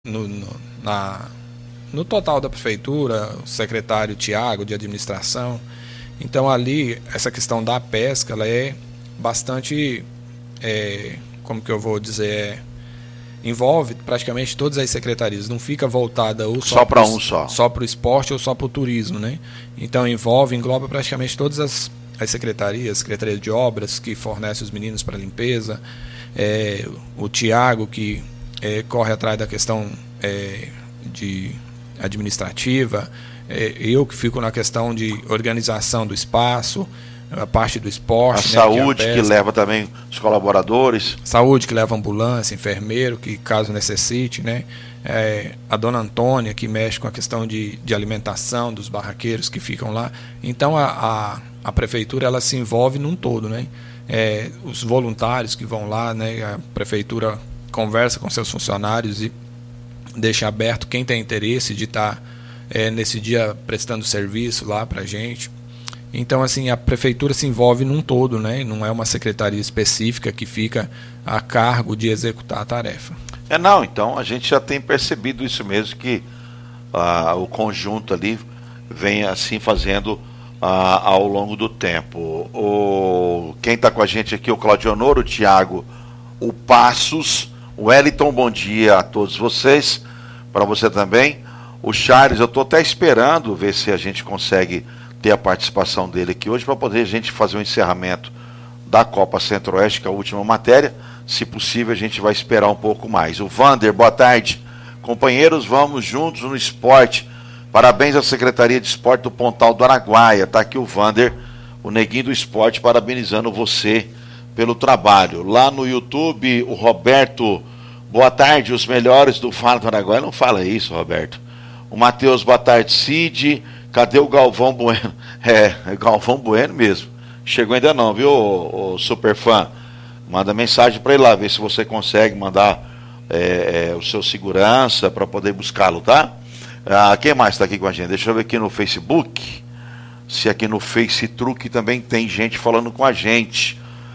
no, no, na, no total da prefeitura, o secretário Tiago de administração. Então ali, essa questão da pesca, ela é bastante, como que eu vou dizer, envolve praticamente todas as secretarias, não fica voltada ou só para só para o esporte ou só para o turismo, né? Então engloba praticamente todas as secretarias, Secretaria de Obras, que fornece os meninos para limpeza, o Tiago, que corre atrás da questão de administrativa, eu que fico na questão de organização do espaço, a parte do esporte. A saúde, que leva também os colaboradores. Saúde, que leva ambulância, enfermeiro, que caso necessite, né? A dona Antônia, que mexe com a questão de alimentação dos barraqueiros que ficam lá. Então a prefeitura, ela se envolve num todo, né? Os voluntários que vão lá, né? A prefeitura conversa com seus funcionários e deixa aberto quem tem interesse de estar nesse dia prestando serviço lá para a gente. Então, assim, a prefeitura se envolve num todo, né? Não é uma secretaria específica que fica a cargo de executar a tarefa. Não, então a gente já tem percebido isso mesmo, que o conjunto ali vem assim fazendo ao longo do tempo. Quem está com a gente aqui, o Claudio Honor, o Tiago, o Passos, o Wellington, bom dia a todos vocês, para você também. O Charles, eu estou até esperando ver se a gente consegue ter a participação dele aqui hoje para poder a gente fazer o encerramento da Copa Centro-Oeste, que é a última matéria. Se possível, a gente vai esperar um pouco mais. O Vander, boa tarde. Companheiros, vamos juntos no esporte. Parabéns à Secretaria de Esporte do Pontal do Araguaia. Está aqui o Vander, o neguinho do esporte, parabenizando você pelo trabalho. Lá no YouTube, o Roberto, boa tarde, os melhores do Fala do Araguaia. Não fala isso, Roberto. O Matheus, boa tarde. Cid, cadê o Galvão Bueno? Galvão Bueno mesmo. Chegou ainda não, viu, o super fã? Manda mensagem para ele lá, ver se você consegue mandar o seu segurança para poder buscá-lo, tá? Quem mais está aqui com a gente? Deixa eu ver aqui no Facebook. Se aqui no FaceTruque também tem gente falando com a gente.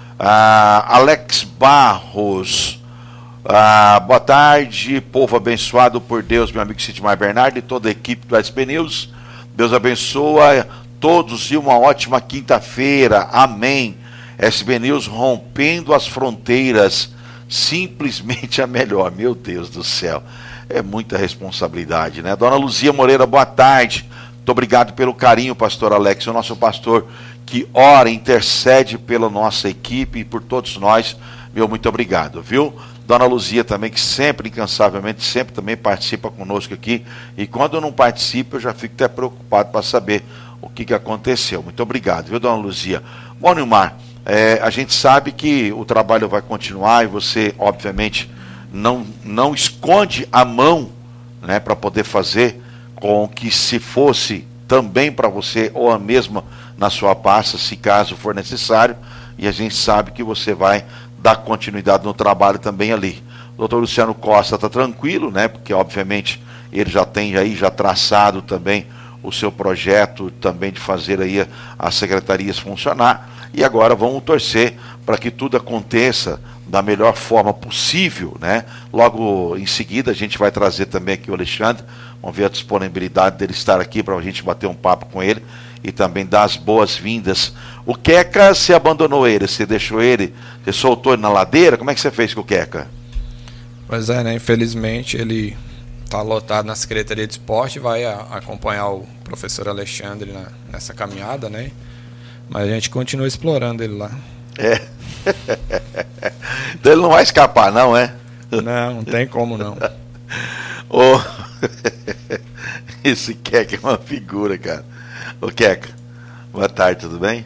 Alex Barros. Boa tarde, povo abençoado por Deus, meu amigo Sidmar Bernardo e toda a equipe do SB News. Deus abençoa todos e uma ótima quinta-feira. Amém. SB News rompendo as fronteiras, simplesmente a melhor. Meu Deus do céu, é muita responsabilidade, né? Dona Luzia Moreira, boa tarde. Muito obrigado pelo carinho, pastor Alex, o nosso pastor que ora, intercede pela nossa equipe e por todos nós. Meu muito obrigado, viu? Dona Luzia também, que sempre, incansavelmente, sempre também participa conosco aqui. E quando eu não participo, eu já fico até preocupado para saber o que aconteceu. Muito obrigado, viu, Dona Luzia? Bom, Nilmar, a gente sabe que o trabalho vai continuar e você, obviamente, não esconde a mão, né, para poder fazer com que, se fosse também para você ou a mesma na sua pasta, se caso for necessário, e a gente sabe que você vai dar continuidade no trabalho também ali. O doutor Luciano Costa está tranquilo, né, porque obviamente ele já tem aí já traçado também o seu projeto também de fazer aí as secretarias funcionar, e agora vamos torcer para que tudo aconteça da melhor forma possível, né? Logo em seguida a gente vai trazer também aqui o Alexandre, vamos ver a disponibilidade dele estar aqui para a gente bater um papo com ele e também dar as boas-vindas. O Queca, você abandonou ele, você deixou ele, você soltou ele na ladeira, como é que você fez com o Queca? Pois é, né? Infelizmente ele está lotado na Secretaria de Esporte, vai acompanhar o professor Alexandre nessa caminhada, né? Mas a gente continua explorando ele lá. Então ele não vai escapar, não é? Não tem como não. Esse Queca é uma figura, cara. Ô Queca, boa tarde, tudo bem?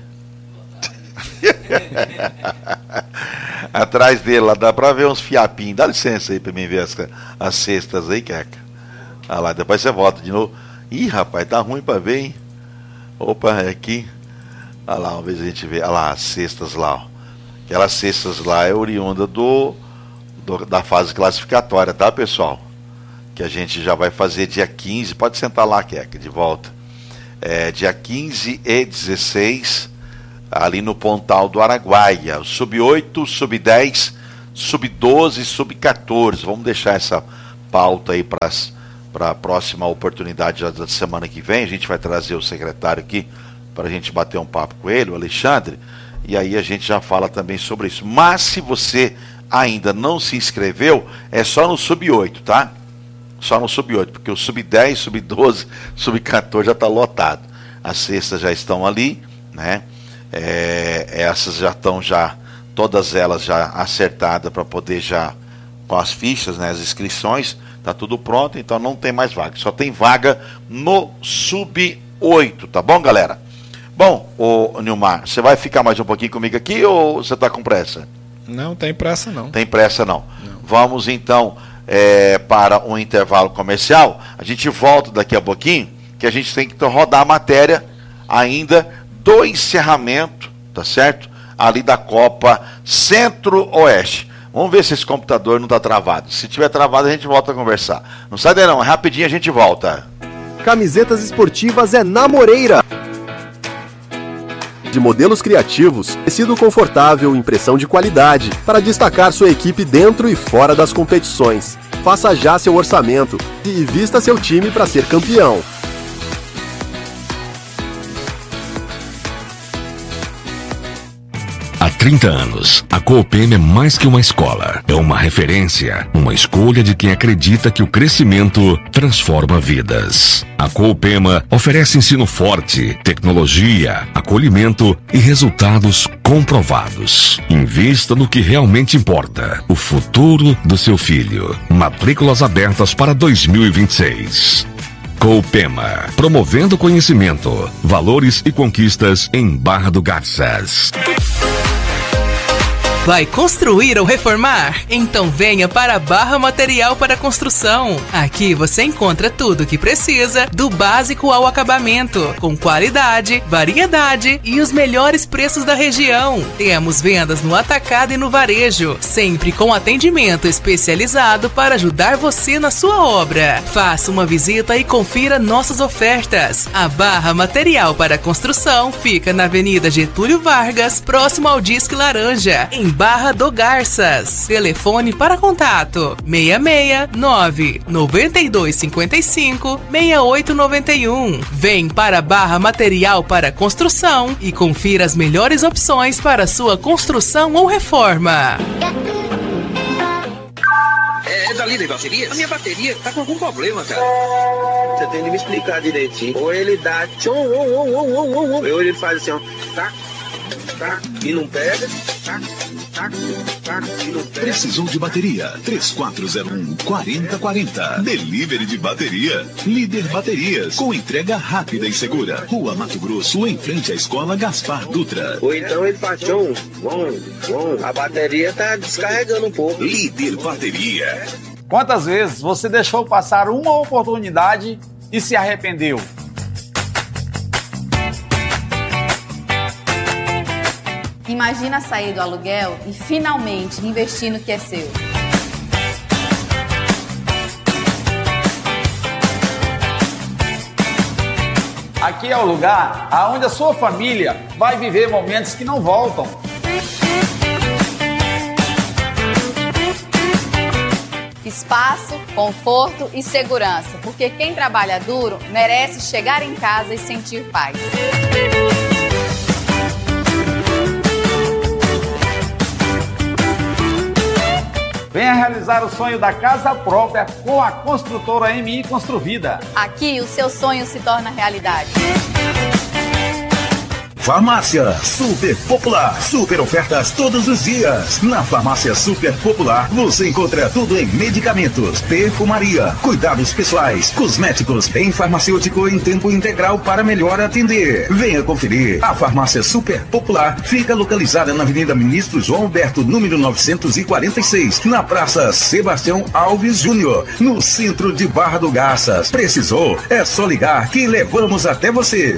Atrás dele lá dá pra ver uns fiapinhos. Dá licença aí pra mim ver as cestas aí, Queca. Ah lá, depois você volta de novo. Ih, rapaz, tá ruim pra ver, hein? Opa, é aqui. Olha lá, uma vez a gente vê. Olha lá, as cestas lá, ó. Aquelas cestas lá é oriunda da fase classificatória, tá, pessoal? Que a gente já vai fazer dia 15. Pode sentar lá, Queca, de volta. Dia 15 e 16, ali no Pontal do Araguaia. Sub-8, sub-10, sub-12, sub-14. Vamos deixar essa pauta aí para a próxima oportunidade da semana que vem. A gente vai trazer o secretário aqui para a gente bater um papo com ele, o Alexandre, e aí a gente já fala também sobre isso. Mas se você ainda não se inscreveu, é só no Sub-8, tá? Só no Sub-8, porque o Sub-10, Sub-12, Sub-14 já está lotado. As cestas já estão ali, né? Essas já estão todas elas já acertadas para poder já, com as fichas, né, as inscrições, tá tudo pronto, então não tem mais vaga. Só tem vaga no Sub-8, tá bom, galera? Bom, ô Nilmar, você vai ficar mais um pouquinho comigo aqui ou você tá com pressa? Não tem pressa não. Tem pressa não. Vamos então para um intervalo comercial. A gente volta daqui a pouquinho, que a gente tem que rodar a matéria ainda do encerramento, tá certo? Ali da Copa Centro-Oeste. Vamos ver se esse computador não está travado. Se tiver travado, a gente volta a conversar. Não sai daí não, rapidinho a gente volta. Camisetas esportivas é na Moreira. De modelos criativos, tecido confortável, impressão de qualidade, para destacar sua equipe dentro e fora das competições. Faça já seu orçamento e vista seu time para ser campeão. Há 30 anos, a Coopema é mais que uma escola. É uma referência, uma escolha de quem acredita que o crescimento transforma vidas. A Coopema oferece ensino forte, tecnologia, acolhimento e resultados comprovados. Invista no que realmente importa, o futuro do seu filho. Matrículas abertas para 2026. Coopema, promovendo conhecimento, valores e conquistas em Barra do Garças. Vai construir ou reformar? Então venha para a Barra Material para Construção. Aqui você encontra tudo o que precisa, do básico ao acabamento, com qualidade, variedade e os melhores preços da região. Temos vendas no atacado e no varejo, sempre com atendimento especializado para ajudar você na sua obra. Faça uma visita e confira nossas ofertas. A Barra Material para Construção fica na Avenida Getúlio Vargas, próximo ao Disque Laranja, em Barra do Garças. Telefone para contato 669 9255 6891. Vem para Barra Material para Construção e confira as melhores opções para sua construção ou reforma. É da Líder Bateria? A minha bateria tá com algum problema, cara. Você tem que me explicar direitinho. Ou ele dá tchom, ou ele faz assim, ó, tá, e não pega, tá, e não pega. Precisou de bateria? 3401-4040. Delivery de bateria. Líder Baterias, com entrega rápida e segura. Rua Mato Grosso, em frente à Escola Gaspar Dutra. Ou então ele faz tchom, a bateria tá descarregando um pouco. Líder Bateria. Quantas vezes você deixou passar uma oportunidade e se arrependeu? Imagina sair do aluguel e finalmente investir no que é seu. Aqui é o lugar onde a sua família vai viver momentos que não voltam. Espaço, conforto e segurança, porque quem trabalha duro merece chegar em casa e sentir paz. Venha realizar o sonho da casa própria com a construtora MI Construvida. Aqui o seu sonho se torna realidade. Farmácia Super Popular. Super ofertas todos os dias. Na Farmácia Super Popular você encontra tudo em medicamentos, perfumaria, cuidados pessoais, cosméticos, em farmacêutico em tempo integral para melhor atender. Venha conferir. A Farmácia Super Popular fica localizada na Avenida Ministro João Alberto, número 946, na Praça Sebastião Alves Júnior, no centro de Barra do Garças. Precisou? É só ligar que levamos até você.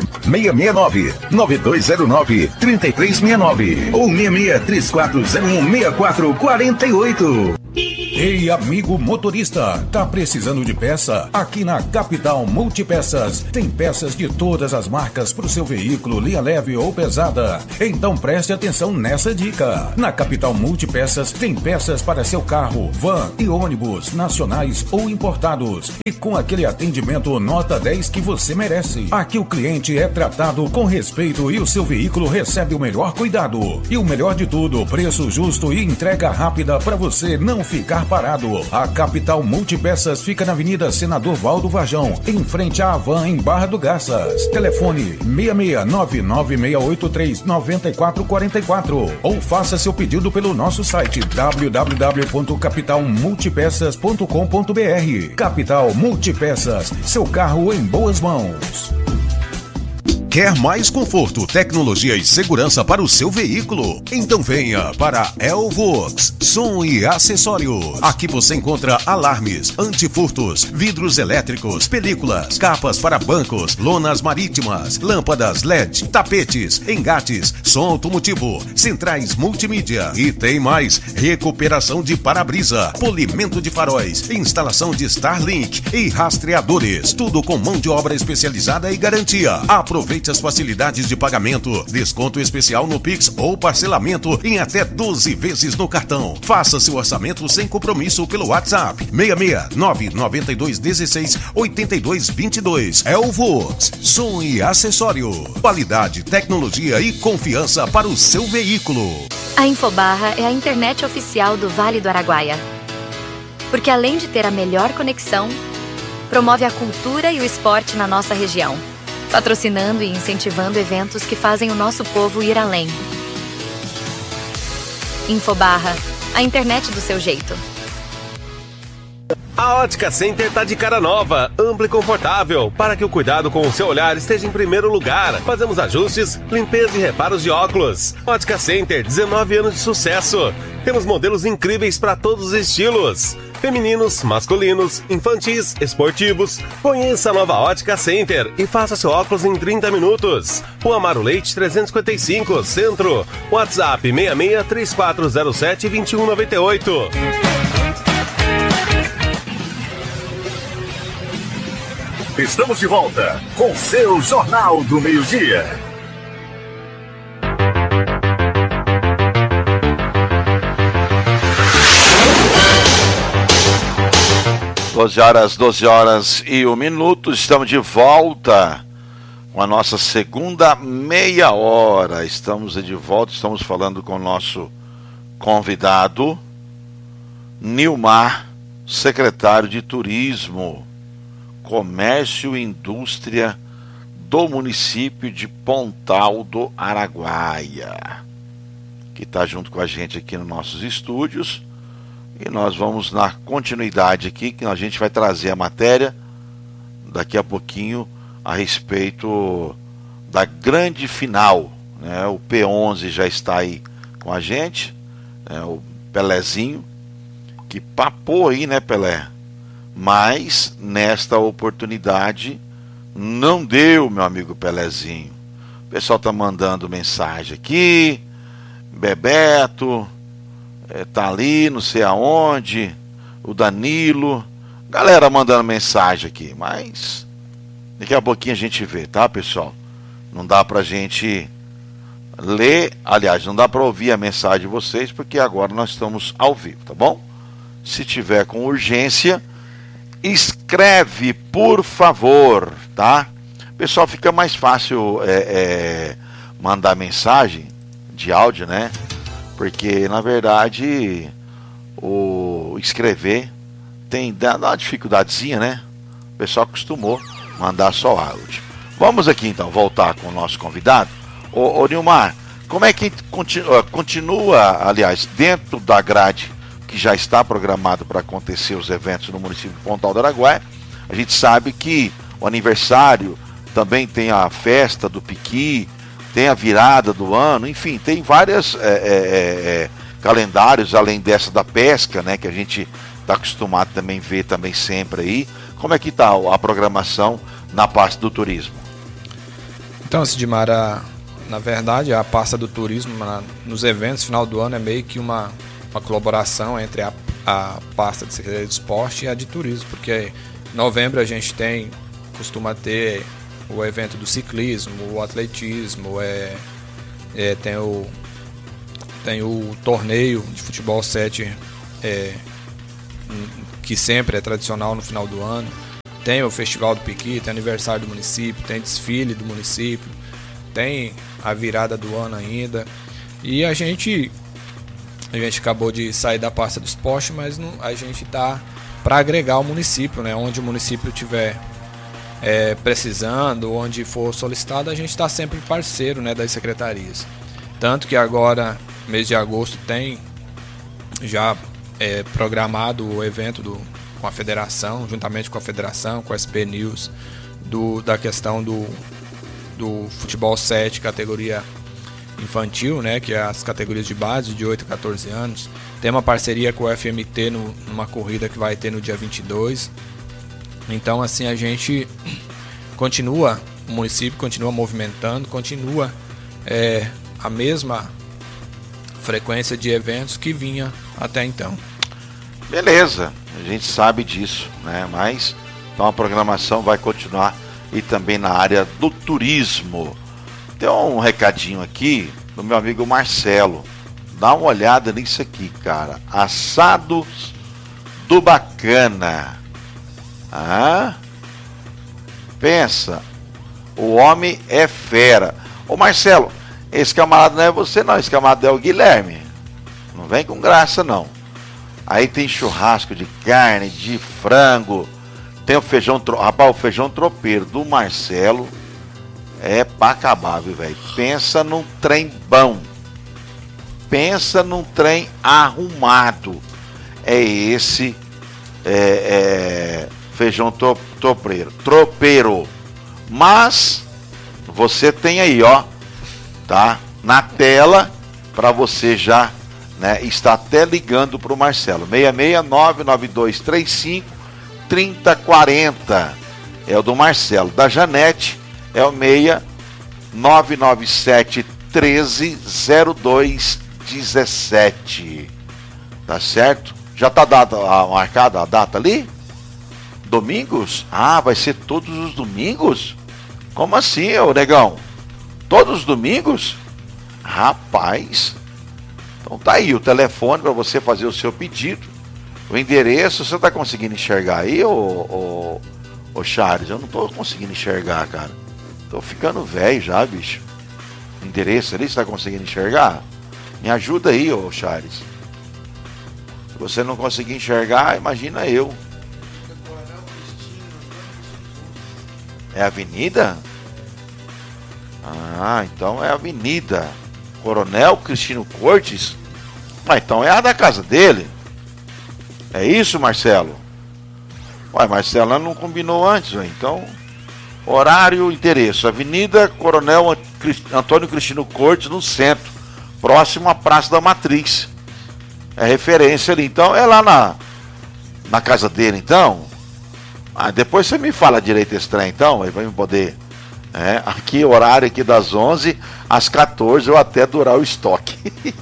669-9209-3369 ou 66-3401-6448. Ei, amigo motorista, tá precisando de peça? Aqui na Capital Multipeças tem peças de todas as marcas para o seu veículo, linha leve ou pesada. Então preste atenção nessa dica. Na Capital Multipeças tem peças para seu carro, van e ônibus, nacionais ou importados. E com aquele atendimento nota 10 que você merece. Aqui o cliente é tratado com respeito e o seu veículo recebe o melhor cuidado. E o melhor de tudo, preço justo e entrega rápida para você não ficar parado. A Capital Multipeças fica na Avenida Senador Valdo Varjão, em frente à Havan, em Barra do Garças. Telefone 66996839444 ou faça seu pedido pelo nosso site www.capitalmultipeças.com.br. Capital Multipeças, seu carro em boas mãos. Quer mais conforto, tecnologia e segurança para o seu veículo? Então venha para Elvox Som e Acessórios. Aqui você encontra alarmes, antifurtos, vidros elétricos, películas, capas para bancos, lonas marítimas, lâmpadas LED, tapetes, engates, som automotivo, centrais multimídia e tem mais: recuperação de para-brisa, polimento de faróis, instalação de Starlink e rastreadores. Tudo com mão de obra especializada e garantia. Aproveite as facilidades de pagamento, desconto especial no Pix ou parcelamento em até 12 vezes no cartão. Faça seu orçamento sem compromisso pelo WhatsApp 66992168222. Elvox Som e Acessório. Qualidade, tecnologia e confiança para o seu veículo. A Infobarra é a internet oficial do Vale do Araguaia. Porque além de ter a melhor conexão, promove a cultura e o esporte na nossa região, patrocinando e incentivando eventos que fazem o nosso povo ir além. Infobarra, a internet do seu jeito. A Ótica Center tá de cara nova, ampla e confortável, para que o cuidado com o seu olhar esteja em primeiro lugar. Fazemos ajustes, limpeza e reparos de óculos. Ótica Center, 19 anos de sucesso. Temos modelos incríveis para todos os estilos: femininos, masculinos, infantis, esportivos. Conheça a nova Ótica Center e faça seu óculos em 30 minutos. Rua Amaro Leite 355, Centro. WhatsApp 663407-2198. Estamos de volta com seu Jornal do Meio-Dia. Doze horas e 1 minuto. Estamos de volta com a nossa segunda meia hora. Estamos de volta, estamos falando com o nosso convidado, Nilmar, secretário de Turismo, Comércio e Indústria do município de Pontal do Araguaia, que está junto com a gente aqui nos nossos estúdios. E nós vamos na continuidade aqui, que a gente vai trazer a matéria daqui a pouquinho a respeito da grande final, né? O P11 já está aí com a gente, né? O Pelezinho, que papou aí, né, Pelé? Mas nesta oportunidade não deu, meu amigo Pelezinho. O pessoal tá mandando mensagem aqui. Bebeto tá ali, não sei aonde. O Danilo, galera mandando mensagem aqui. Mas daqui a pouquinho a gente vê, tá, pessoal? Não dá pra gente ler, aliás, não dá pra ouvir a mensagem de vocês, porque agora nós estamos ao vivo, tá bom? Se tiver com urgência, escreve, por favor, tá? Pessoal, fica mais fácil mandar mensagem de áudio, né? Porque, na verdade, o escrever dá uma dificuldadezinha, né? O pessoal acostumou mandar só áudio. Vamos aqui, então, voltar com o nosso convidado. Ô Nilmar, como é que continua, aliás, dentro da grade que já está programado para acontecer os eventos no município de Pontal do Araguaia? A gente sabe que o aniversário também tem a festa do Piqui, tem a virada do ano, enfim, tem vários calendários, além dessa da pesca, né, que a gente está acostumado também ver também sempre aí. Como é que está a programação na pasta do turismo? Então, Sidmar, na verdade, a pasta do turismo nos eventos final do ano é meio que uma uma colaboração entre a pasta de Secretaria de Esporte e a de Turismo, porque em novembro a gente costuma ter o evento do ciclismo, o atletismo, tem o torneio de futebol 7, que sempre é tradicional no final do ano, tem o Festival do Piqui, tem aniversário do município, tem desfile do município, tem a virada do ano ainda, e a gente acabou de sair da pasta do esporte, mas a gente está para agregar o município, né? Onde o município estiver precisando, onde for solicitado, a gente está sempre parceiro, né, das secretarias. Tanto que agora, mês de agosto, tem já programado o evento com a federação, juntamente com a federação, com a SP News, da questão do futebol 7, categoria infantil, né, que é as categorias de base de 8 a 14 anos. Tem uma parceria com o FMT numa corrida que vai ter no dia 22. Então, assim, o município continua movimentando, continua a mesma frequência de eventos que vinha até então. Beleza, a gente sabe disso, né? Mas então a programação vai continuar, e também na área do turismo. Tem um recadinho aqui do meu amigo Marcelo. Dá uma olhada nisso aqui, cara. Assados do Bacana. Pensa, o homem é fera. Ô Marcelo, esse camarada não é você não, esse camarada é o Guilherme. Não vem com graça não. Aí tem churrasco de carne, de frango. Tem o feijão, rapaz, o feijão tropeiro do Marcelo é pra acabar, viu, velho? Pensa num trem bom. Pensa num trem arrumado. É esse feijão tropeiro. Mas você tem aí, ó, tá? Na tela, pra você já, né, está até ligando pro Marcelo. 66992353040 é o do Marcelo. Da Janete é o 6997130217. Tá certo? Já tá marcada a data ali? Domingos? Ah, vai ser todos os domingos? Como assim, ô negão? Todos os domingos? Rapaz. Então tá aí o telefone para você fazer o seu pedido. O endereço, você tá conseguindo enxergar aí, ô Charles? Eu não tô conseguindo enxergar, cara. Tô ficando velho já, bicho. O endereço ali, você tá conseguindo enxergar? Me ajuda aí, ô Charles. Se você não conseguir enxergar, imagina eu. É avenida? Ah, então é avenida Coronel Cristino Cortes. Ah, então é a da casa dele. É isso, Marcelo? Ué, Marcelo não combinou antes, ué. Então, horário, endereço: Avenida Coronel Antônio Cristino Cortes, no centro, próximo à Praça da Matriz. É referência ali. Então, é lá na casa dele, então. Ah, depois você me fala direito esse trem, então, aí vai me poder. Aqui, horário aqui das 11 às 14, ou até durar o estoque.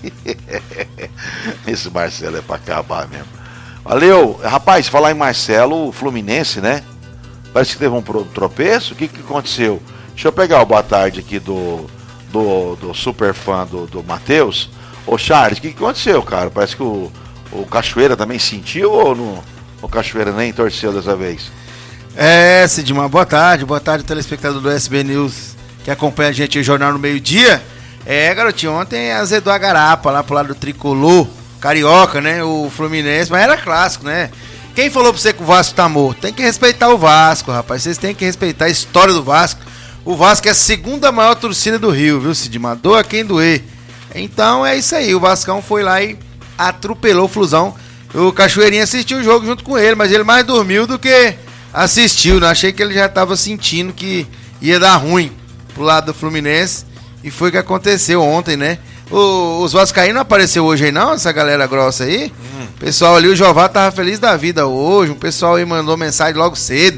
Esse Marcelo é pra acabar mesmo. Valeu, rapaz, falar em Marcelo, o Fluminense, né? Parece que teve um tropeço. O que aconteceu? Deixa eu pegar o boa tarde aqui do super fã do Matheus. Ô Charles, o que aconteceu, cara? Parece que o Cachoeira também sentiu, ou não? O Cachoeira nem torceu dessa vez? Sidmar, boa tarde, telespectador do SB News que acompanha a gente no Jornal no Meio-Dia. Garotinho, ontem azedou a garapa lá pro lado do tricolor carioca, né? O Fluminense, mas era clássico, né? Quem falou pra você que o Vasco tá morto? Tem que respeitar o Vasco, rapaz. Vocês têm que respeitar a história do Vasco. O Vasco é a segunda maior torcida do Rio, viu, Sidmar? Doa quem doer. Então é isso aí, o Vascão foi lá e atropelou o Flusão. O Cachoeirinha assistiu o jogo junto com ele, mas ele mais dormiu do que assistiu, né? Achei que ele já estava sentindo que ia dar ruim pro lado do Fluminense, e foi o que aconteceu ontem, né? Os vascaínos não apareceu hoje aí não, essa galera grossa aí. O pessoal ali, o Jová tava feliz da vida hoje, o pessoal aí mandou mensagem logo cedo,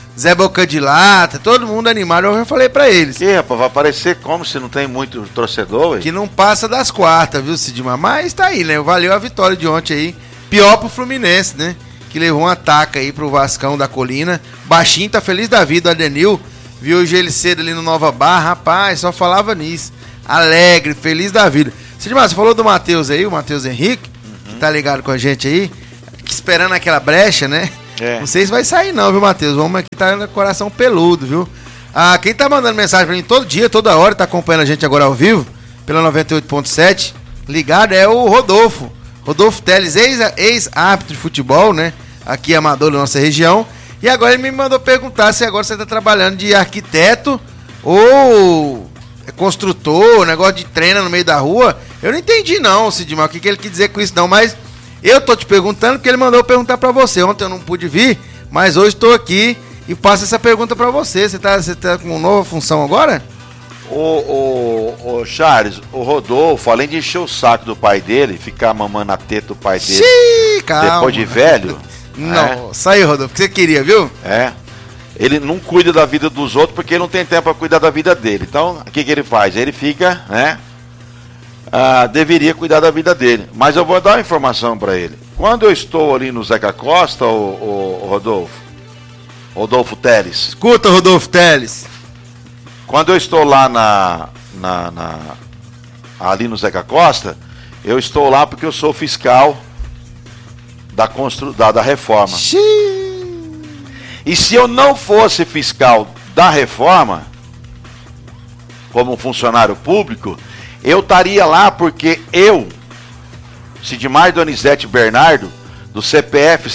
Zé Boca de Lata, todo mundo animado, eu já falei pra eles. Que, rapaz, vai aparecer como se não tem muito torcedor, ué? Que não passa das quartas, viu, Sidmar? Mas tá aí, né? Valeu a vitória de ontem aí. Pior pro Fluminense, né? Que levou um ataque aí pro Vascão da Colina. Baixinho tá feliz da vida, o Adenil. Viu hoje ele cedo ali no Nova Barra, rapaz, só falava nisso. Alegre, feliz da vida. Sidmar, você falou do Matheus aí, o Matheus Henrique, que tá ligado com a gente aí, esperando aquela brecha, né? Não sei se vai sair não, viu, Matheus? O homem aqui tá no coração peludo, viu? Quem tá mandando mensagem pra mim todo dia, toda hora, tá acompanhando a gente agora ao vivo, pela 98.7, ligado, é o Rodolfo. Rodolfo Teles, ex-árbitro de futebol, né? Aqui amador da nossa região. E agora ele me mandou perguntar se agora você tá trabalhando de arquiteto ou construtor, negócio de treina no meio da rua. Eu não entendi não, Sidmar, o que ele quis dizer com isso não, mas... Eu tô te perguntando porque ele mandou perguntar pra você. Ontem eu não pude vir, mas hoje tô aqui e passo essa pergunta pra você. Você tá com uma nova função agora? Ô Charles, o Rodolfo, além de encher o saco do pai dele, ficar mamando a teta do pai dele depois de velho... Nossa, aí, Rodolfo, o que você queria, viu? Ele não cuida da vida dos outros porque ele não tem tempo pra cuidar da vida dele. Então, o que ele faz? Ele fica, né? Deveria cuidar da vida dele. Mas eu vou dar uma informação para ele. Quando eu estou ali no Zeca Costa, o Rodolfo Teles. Escuta, Rodolfo Teles. Quando eu estou lá ali no Zeca Costa, eu estou lá porque eu sou fiscal da reforma. E se eu não fosse fiscal da reforma, como funcionário público, eu estaria lá porque eu, Sidmar Donizete Bernardo, do CPF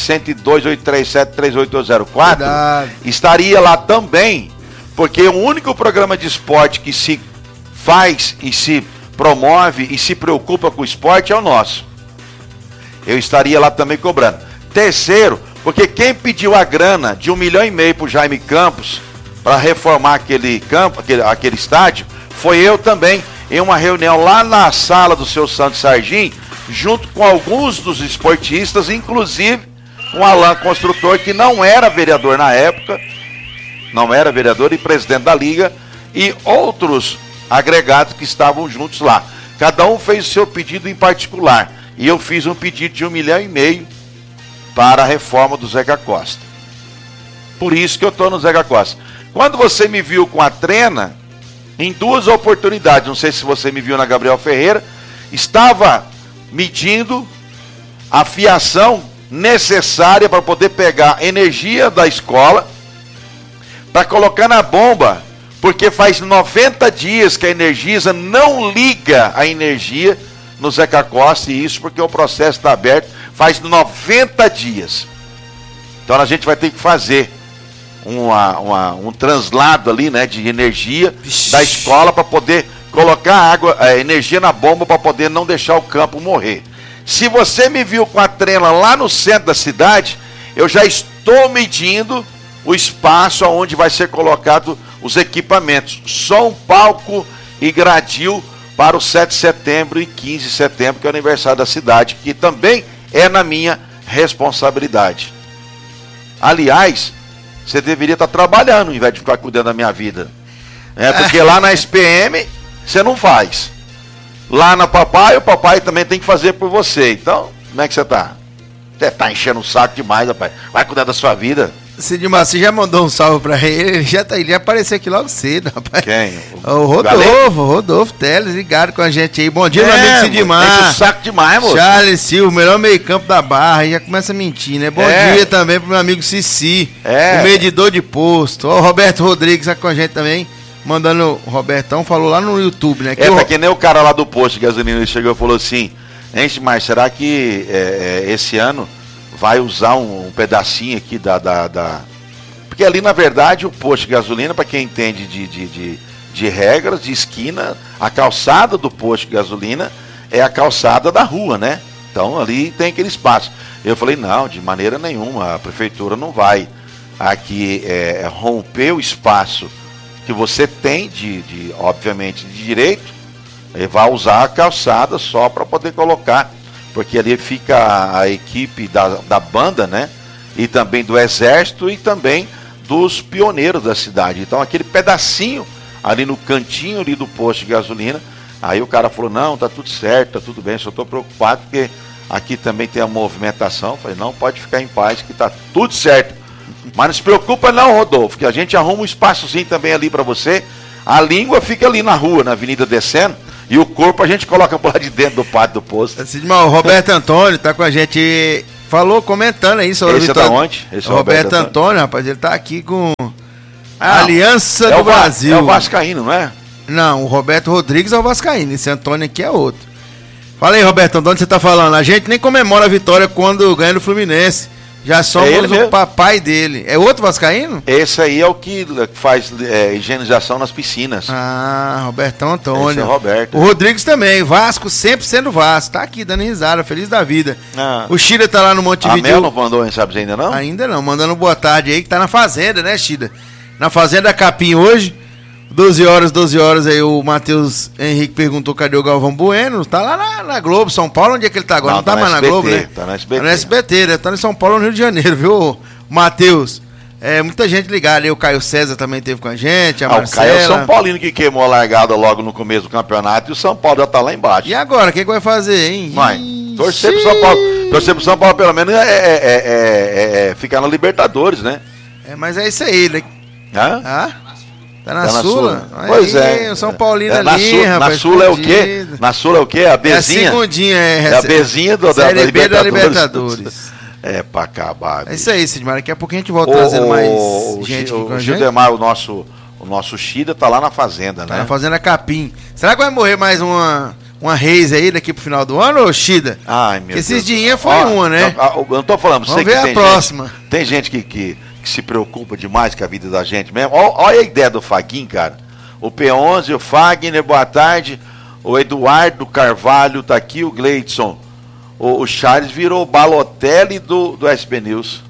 102.837.38204, estaria lá também, porque o único programa de esporte que se faz e se promove e se preocupa com o esporte é o nosso. Eu estaria lá também cobrando. Terceiro, porque quem pediu a grana de 1,5 milhão pro Jaime Campos para reformar aquele campo, aquele estádio, foi eu também, em uma reunião lá na sala do seu Santos Sargim, junto com alguns dos esportistas, inclusive com o Alain Construtor, que não era vereador na época, não era vereador e presidente da liga, e outros agregados que estavam juntos lá. Cada um fez o seu pedido em particular, e eu fiz um pedido de 1,5 milhão para a reforma do Zeca Costa. Por isso que eu estou no Zeca Costa. Quando você me viu com a trena, em 2 oportunidades, não sei se você me viu na Gabriel Ferreira, estava medindo a fiação necessária para poder pegar energia da escola, para colocar na bomba, porque faz 90 dias que a Energisa não liga a energia no Zeca Costa, e isso porque o processo está aberto, faz 90 dias. Então a gente vai ter que fazer um translado ali, né, de energia da escola para poder colocar energia na bomba para poder não deixar o campo morrer. Se você me viu com a trena lá no centro da cidade, eu já estou medindo o espaço onde vai ser colocado os equipamentos. Só um palco e gradil para o 7 de setembro e 15 de setembro, que é o aniversário da cidade, que também é na minha responsabilidade. Aliás, você deveria estar trabalhando ao invés de ficar cuidando da minha vida. Porque lá na SPM você não faz. Lá na papai, o papai também tem que fazer por você. Então, como é que você está? Você está enchendo o saco demais, rapaz. Vai cuidar da sua vida. Sidmar, você já mandou um salve pra ele? Ele já apareceu aqui logo cedo, rapaz. Quem? O Rodolfo Teles, ligado com a gente aí. Bom dia, meu amigo Sidmar. Enche o saco demais, moço. Charles Silva, melhor meio campo da Barra. Aí já começa a mentir, né? Bom dia também pro meu amigo Cici, o medidor de posto. O Roberto Rodrigues tá com a gente também. Mandando, o Robertão falou lá no YouTube, né? Tá que nem o cara lá do posto de gasolina, ele chegou e falou assim: gente, mas será que esse ano vai usar um pedacinho aqui Porque ali, na verdade, o posto de gasolina, para quem entende de regras, de esquina, a calçada do posto de gasolina é a calçada da rua, né? Então ali tem aquele espaço. Eu falei, não, de maneira nenhuma, a prefeitura não vai aqui romper o espaço que você tem, obviamente, de direito, e vai usar a calçada só para poder colocar, porque ali fica a equipe da banda, né? E também do Exército e também dos pioneiros da cidade. Então aquele pedacinho ali no cantinho ali do posto de gasolina, aí o cara falou, não, tá tudo certo, tá tudo bem, só tô preocupado porque aqui também tem a movimentação. Eu falei, não, pode ficar em paz que tá tudo certo. Mas não se preocupa não, Rodolfo, que a gente arruma um espaçozinho também ali para você. A língua fica ali na rua, na avenida descendo, e o corpo a gente coloca por lá de dentro do pátio do posto. O Roberto Antônio tá com a gente, falou, comentando aí sobre esse Vitória. Tá onde? Esse o Roberto Antônio, rapaz, ele tá aqui com a Não, Aliança do Brasil. É o vascaíno, não é? Não, o Roberto Rodrigues é o vascaíno, esse Antônio aqui é outro. Fala aí, Roberto, de onde você tá falando? A gente nem comemora a vitória quando ganha no Fluminense. Já somos o papai dele. É outro vascaíno? Esse aí é o que faz higienização nas piscinas. Ah, Robertão Antônio. Esse é o Roberto. O Rodrigues também, Vasco, sempre sendo Vasco. Tá aqui dando risada, feliz da vida. O Shida tá lá no Montevideo. A Mel não mandou mensagem ainda não? Ainda não, mandando boa tarde aí, que tá na fazenda, né, Shida? Na fazenda Capim hoje, 12 horas aí o Matheus Henrique perguntou cadê o Galvão Bueno. Tá lá na Globo, São Paulo, onde é que ele tá agora? Não tá mais na Globo, né? Tá na SBT. Tá na SBT, né? Tá em São Paulo, no Rio de Janeiro, viu, Matheus? Muita gente ligada aí, o Caio César também teve com a gente, a Marcela. O Caio é o São Paulino que queimou a largada logo no começo do campeonato e o São Paulo já tá lá embaixo. E agora, o que vai fazer, hein? Torcer pro São Paulo. Torcer pro São Paulo pelo menos ficar na Libertadores, né? Mas é isso aí, né? Tá na Sula? Pois é. O São Paulino ali, rapaz. Na Sula é o quê? Na Sula é o quê? A Bezinha? É a segundinha, é a Bezinha Série B da Libertadores. É pra acabar. É isso aí, Sidmar. Daqui a pouco a gente volta trazendo mais gente aqui com a gente. O Gildemar, o nosso Shida, tá lá na fazenda, né? Tá na fazenda Capim. Será que vai morrer mais uma Reis aí daqui pro final do ano, ô Shida? Ai, meu Deus. Esses dinheiros foi uma, né? Eu não tô falando, vamos ver a próxima. Tem gente que se preocupa demais com a vida da gente mesmo. Olha a ideia do Faguinho, cara. O P11, o Fagner, boa tarde. O Eduardo Carvalho tá aqui, o Gleidson. O Charles virou o Balotelli do SB News.